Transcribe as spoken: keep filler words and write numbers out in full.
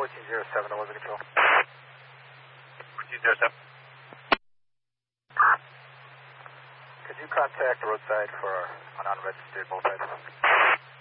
fourteen zero seven, that was the control. fourteen zero seven. Could you contact roadside for an unregistered moped?